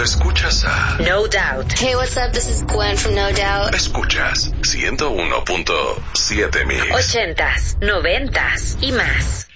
escuchas a No Doubt. Hey, what's up? This is Gwen from No Doubt. Escuchas 101.7 Mix. 80s, 90s y más.